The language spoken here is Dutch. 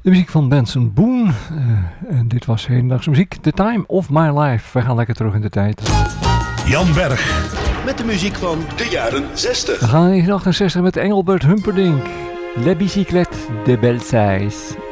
De muziek van Benson Boone. En dit was hedendaagse muziek. The Time of My Life. We gaan lekker terug in de tijd. Jan Berg. Met de muziek van de jaren 60. We gaan in 1968 met Engelbert Humperdinck. La bicyclette de Belsaïs.